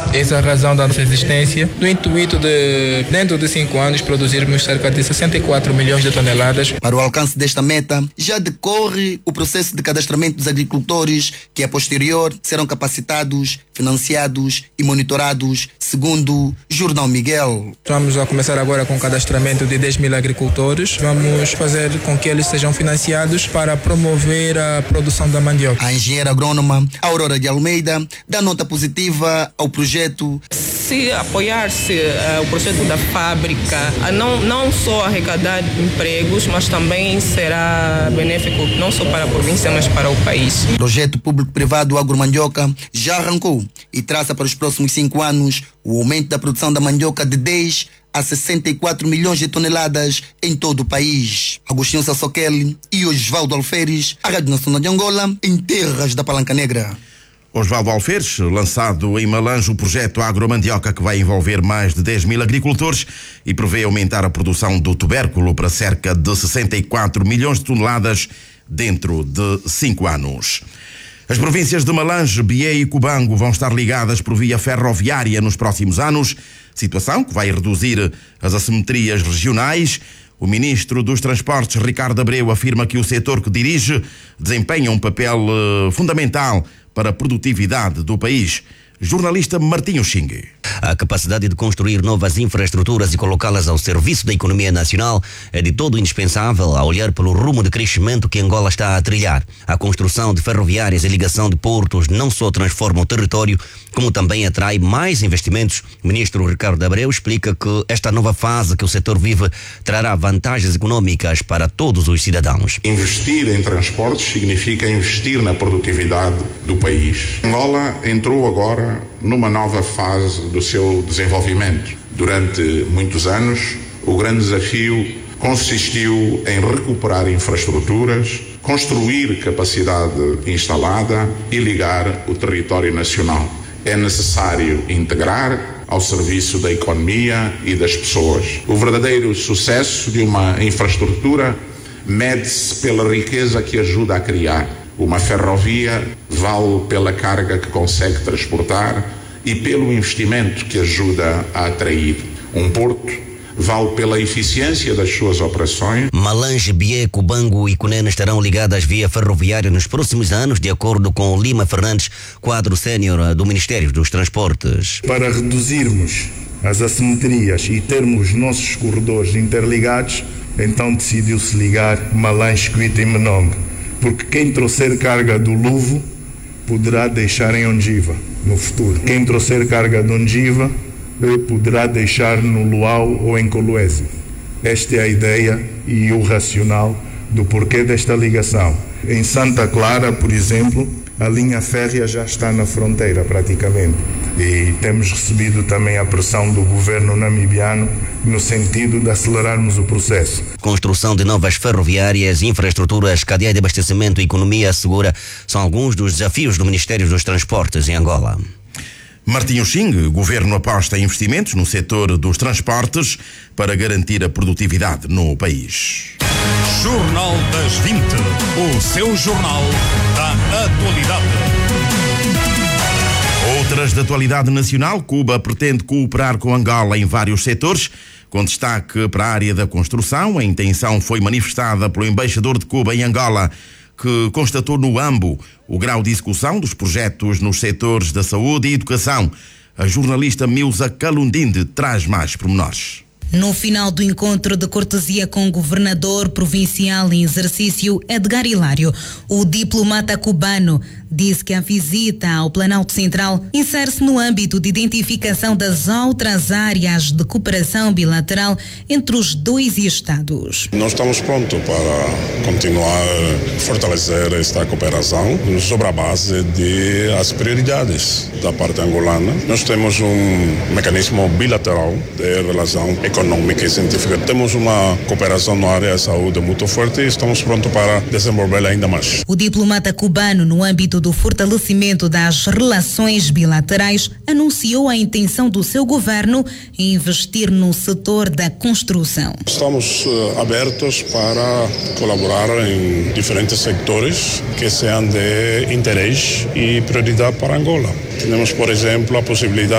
Essa é a razão da nossa existência, no intuito de, dentro de 5 anos, produzirmos cerca de 64 milhões de toneladas. Para o alcance desta meta, já decorre o processo de cadastramento dos agricultores, que a posterior serão capacitados, financiados e monitorados, segundo Jornal Miguel. Vamos a começar agora com o cadastramento de 10 mil agricultores. Vamos fazer com que eles sejam financiados para promover a produção da mandioca. A engenheira agrônoma Aurora de Almeida dá nota positiva ao projeto. Se apoiar-se o projeto da fábrica, não só arrecadar empregos, mas também será benéfico não só para a província, mas para o país. O projeto público-privado Agromandioca já arrancou e traça para os próximos 5 anos o aumento da produção da mandioca de 10 a 64 milhões de toneladas em todo o país. Agostinho Sassoquel e Osvaldo Alferes, a Rádio Nacional de Angola, em terras da Palanca Negra. Osvaldo Alferes, lançado em Malange o projeto Agromandioca, que vai envolver mais de 10 mil agricultores e prevê aumentar a produção do tubérculo para cerca de 64 milhões de toneladas dentro de 5 anos. As províncias de Malange, Bié e Cubango vão estar ligadas por via ferroviária nos próximos anos, situação que vai reduzir as assimetrias regionais. O ministro dos Transportes, Ricardo Abreu, afirma que o setor que dirige desempenha um papel fundamental para a produtividade do país. Jornalista Martinho Xingue. A capacidade de construir novas infraestruturas e colocá-las ao serviço da economia nacional é de todo indispensável a olhar pelo rumo de crescimento que Angola está a trilhar. A construção de ferroviárias e ligação de portos não só transforma o território, como também atrai mais investimentos. O ministro Ricardo Abreu explica que esta nova fase que o setor vive trará vantagens econômicas para todos os cidadãos. Investir em transportes significa investir na produtividade do país. Angola entrou agora numa nova fase do seu desenvolvimento. Durante muitos anos, o grande desafio consistiu em recuperar infraestruturas, construir capacidade instalada e ligar o território nacional. É necessário integrar ao serviço da economia e das pessoas. O verdadeiro sucesso de uma infraestrutura mede-se pela riqueza que ajuda a criar. Uma ferrovia vale pela carga que consegue transportar e pelo investimento que ajuda a atrair. Um porto vale pela eficiência das suas operações. Malange, Bié, Cubango e Cunene estarão ligadas via ferroviária nos próximos anos, de acordo com Lima Fernandes, quadro sénior do Ministério dos Transportes. Para reduzirmos as assimetrias e termos nossos corredores interligados, então decidiu-se ligar Malange, Cuita e Menongue, porque quem trouxer carga do Luvo poderá deixar em Ondiva no futuro. Quem trouxer carga de Ondiva poderá deixar no Luau ou em Coloésio. Esta é a ideia e o racional do porquê desta ligação. Em Santa Clara, por exemplo, a linha férrea já está na fronteira praticamente. E temos recebido também a pressão do governo namibiano no sentido de acelerarmos o processo. Construção de novas ferroviárias, infraestruturas, cadeia de abastecimento e economia segura são alguns dos desafios do Ministério dos Transportes em Angola. Martinho Xing, o governo aposta em investimentos no setor dos transportes para garantir a produtividade no país. Jornal das 20, o seu jornal da atualidade. Outras de atualidade nacional, Cuba pretende cooperar com Angola em vários setores, com destaque para a área da construção. A intenção foi manifestada pelo embaixador de Cuba em Angola, que constatou no AMBO o grau de execução dos projetos nos setores da saúde e educação. A jornalista Milza Calundinde traz mais pormenores. No final do encontro de cortesia com o governador provincial em exercício, Edgar Hilário, o diplomata cubano disse que a visita ao Planalto Central insere-se no âmbito de identificação das outras áreas de cooperação bilateral entre os dois estados. Nós estamos prontos para continuar a fortalecer esta cooperação sobre a base das prioridades da parte angolana. Nós temos um mecanismo bilateral de relação econômica e científica. Temos uma cooperação na área da saúde muito forte e estamos prontos para desenvolvê-la ainda mais. O diplomata cubano, no âmbito do fortalecimento das relações bilaterais, anunciou a intenção do seu governo em investir no setor da construção. Estamos abertos para colaborar em diferentes setores que sejam de interesse e prioridade para Angola. Temos, por exemplo, a possibilidade